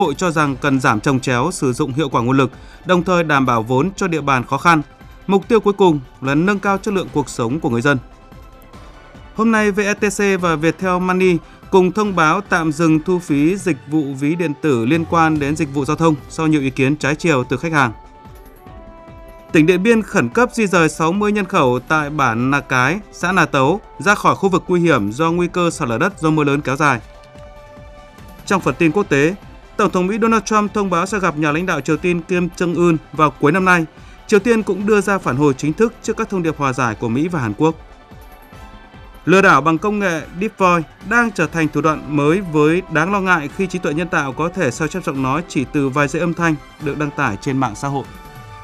Hội cho rằng cần giảm chồng chéo, sử dụng hiệu quả nguồn lực, đồng thời đảm bảo vốn cho địa bàn khó khăn. Mục tiêu cuối cùng là nâng cao chất lượng cuộc sống của người dân. Hôm nay, VETC và Viettel Money cùng thông báo tạm dừng thu phí dịch vụ ví điện tử liên quan đến dịch vụ giao thông sau nhiều ý kiến trái chiều từ khách hàng. Tỉnh Điện Biên khẩn cấp di rời 60 nhân khẩu tại bản Nà Cái, xã Nà Tấu ra khỏi khu vực nguy hiểm do nguy cơ sạt lở đất do mưa lớn kéo dài. Trong phần tin quốc tế, Tổng thống Mỹ Donald Trump thông báo sẽ gặp nhà lãnh đạo Triều Tiên Kim Jong-un vào cuối năm nay. Triều Tiên cũng đưa ra phản hồi chính thức trước các thông điệp hòa giải của Mỹ và Hàn Quốc. Lừa đảo bằng công nghệ Deep Voice đang trở thành thủ đoạn mới với đáng lo ngại khi trí tuệ nhân tạo có thể sao chép giọng nói chỉ từ vài giây âm thanh được đăng tải trên mạng xã hội.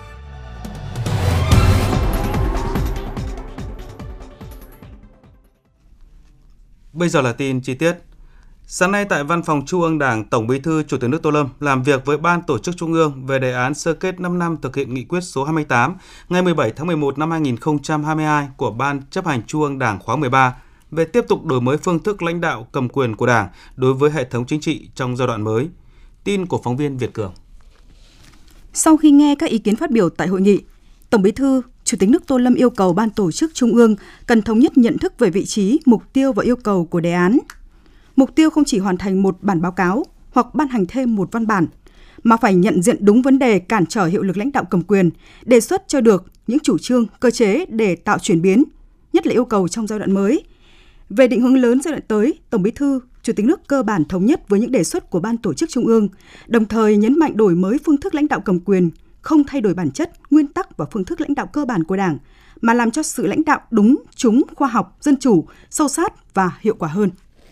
Bây giờ là tin chi tiết. Sáng nay tại Văn phòng Trung ương Đảng, Tổng Bí thư Chủ tịch nước Tô Lâm làm việc với Ban Tổ chức Trung ương về đề án sơ kết 5 năm thực hiện nghị quyết số 28 ngày 17 tháng 11 năm 2022 của Ban Chấp hành Trung ương Đảng khóa 13 về tiếp tục đổi mới phương thức lãnh đạo cầm quyền của Đảng đối với hệ thống chính trị trong giai đoạn mới. Tin của phóng viên Việt Cường. Sau khi nghe các ý kiến phát biểu tại hội nghị, Tổng Bí thư Chủ tịch nước Tô Lâm yêu cầu Ban Tổ chức Trung ương cần thống nhất nhận thức về vị trí, mục tiêu và yêu cầu của đề án. Mục tiêu không chỉ hoàn thành một bản báo cáo hoặc ban hành thêm một văn bản, mà phải nhận diện đúng vấn đề cản trở hiệu lực lãnh đạo cầm quyền, đề xuất cho được những chủ trương, cơ chế để tạo chuyển biến, nhất là yêu cầu trong giai đoạn mới. Về định hướng lớn giai đoạn tới, Tổng Bí thư, Chủ tịch nước cơ bản thống nhất với những đề xuất của Ban Tổ chức Trung ương, đồng thời nhấn mạnh đổi mới phương thức lãnh đạo cầm quyền, không thay đổi bản chất, nguyên tắc và phương thức lãnh đạo cơ bản của Đảng, mà làm cho sự lãnh đạo đúng, trúng, khoa học, dân chủ, sâu sát và hiệu quả hơn.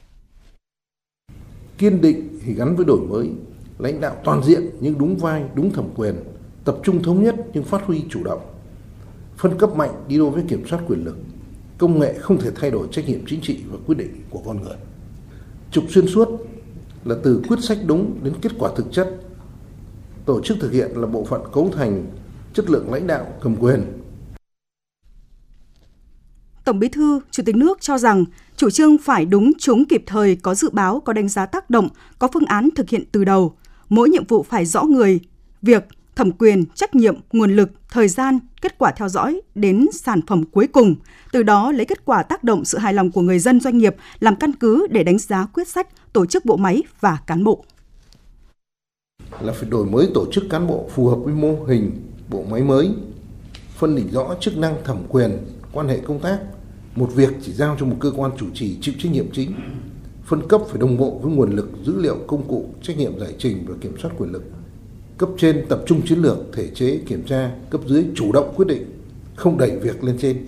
Kiên định thì gắn với đổi mới, lãnh đạo toàn diện nhưng đúng vai, đúng thẩm quyền, tập trung thống nhất nhưng phát huy chủ động, phân cấp mạnh đi đôi với kiểm soát quyền lực, công nghệ không thể thay đổi trách nhiệm chính trị và quyết định của con người. Trục xuyên suốt là từ quyết sách đúng đến kết quả thực chất. Tổ chức thực hiện là bộ phận cấu thành chất lượng lãnh đạo cầm quyền. Tổng Bí thư, Chủ tịch nước cho rằng chủ trương phải đúng, trúng, kịp thời, có dự báo, có đánh giá tác động, có phương án thực hiện từ đầu. Mỗi nhiệm vụ phải rõ người, việc, thẩm quyền, trách nhiệm, nguồn lực, thời gian, kết quả theo dõi đến sản phẩm cuối cùng. Từ đó lấy kết quả tác động sự hài lòng của người dân, doanh nghiệp làm căn cứ để đánh giá quyết sách, tổ chức bộ máy và cán bộ. Là phải đổi mới tổ chức cán bộ phù hợp với mô hình bộ máy mới, phân định rõ chức năng, thẩm quyền, quan hệ công tác. Một việc chỉ giao cho một cơ quan chủ trì chịu trách nhiệm chính. Phân cấp phải đồng bộ với nguồn lực, dữ liệu, công cụ, trách nhiệm giải trình và kiểm soát quyền lực. Cấp trên tập trung chiến lược, thể chế, kiểm tra, cấp dưới chủ động quyết định, không đẩy việc lên trên.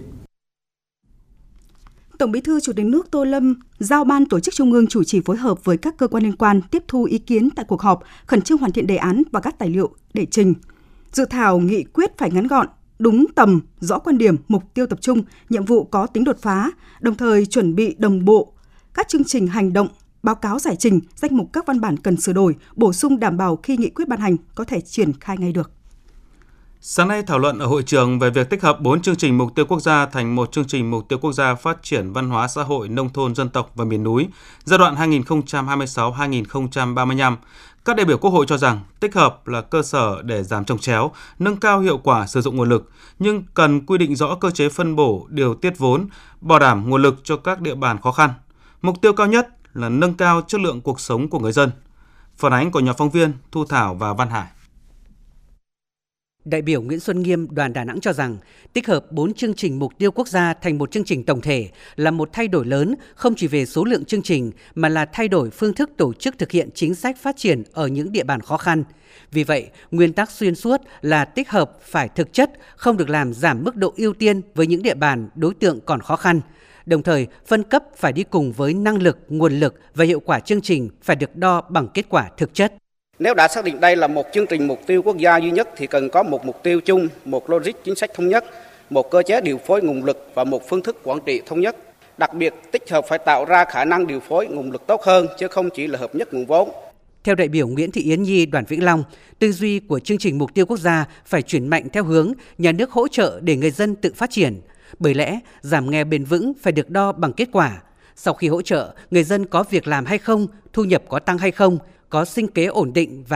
Tổng Bí thư Chủ tịch nước Tô Lâm giao Ban Tổ chức Trung ương chủ trì phối hợp với các cơ quan liên quan tiếp thu ý kiến tại cuộc họp, khẩn trương hoàn thiện đề án và các tài liệu để trình. Dự thảo nghị quyết phải ngắn gọn, đúng tầm, rõ quan điểm, mục tiêu tập trung, nhiệm vụ có tính đột phá, đồng thời chuẩn bị đồng bộ các chương trình hành động, báo cáo giải trình, danh mục các văn bản cần sửa đổi, bổ sung đảm bảo khi nghị quyết ban hành có thể triển khai ngay được. Sáng nay thảo luận ở hội trường về việc tích hợp 4 chương trình mục tiêu quốc gia thành một chương trình mục tiêu quốc gia phát triển văn hóa xã hội nông thôn dân tộc và miền núi giai đoạn 2026-2035. Các đại biểu Quốc hội cho rằng tích hợp là cơ sở để giảm chồng chéo, nâng cao hiệu quả sử dụng nguồn lực, nhưng cần quy định rõ cơ chế phân bổ, điều tiết vốn, bảo đảm nguồn lực cho các địa bàn khó khăn. Mục tiêu cao nhất là nâng cao chất lượng cuộc sống của người dân. Phản ánh của nhóm phóng viên Thu Thảo và Văn Hải. Đại biểu Nguyễn Xuân Nghiêm, đoàn Đà Nẵng cho rằng tích hợp 4 chương trình mục tiêu quốc gia thành một chương trình tổng thể là một thay đổi lớn không chỉ về số lượng chương trình mà là thay đổi phương thức tổ chức thực hiện chính sách phát triển ở những địa bàn khó khăn. Vì vậy, nguyên tắc xuyên suốt là tích hợp phải thực chất, không được làm giảm mức độ ưu tiên với những địa bàn đối tượng còn khó khăn. Đồng thời, phân cấp phải đi cùng với năng lực, nguồn lực và hiệu quả chương trình phải được đo bằng kết quả thực chất. Nếu đã xác định đây là một chương trình mục tiêu quốc gia duy nhất thì cần có một mục tiêu chung, một logic chính sách thống nhất, một cơ chế điều phối nguồn lực và một phương thức quản trị thống nhất. Đặc biệt, tích hợp phải tạo ra khả năng điều phối nguồn lực tốt hơn chứ không chỉ là hợp nhất nguồn vốn. Theo đại biểu Nguyễn Thị Yến Nhi, đoàn Vĩnh Long, tư duy của chương trình mục tiêu quốc gia phải chuyển mạnh theo hướng nhà nước hỗ trợ để người dân tự phát triển. Bởi lẽ, giảm nghèo bền vững phải được đo bằng kết quả. Sau khi hỗ trợ, người dân có việc làm hay không, thu nhập có tăng hay không, có sinh kế ổn định và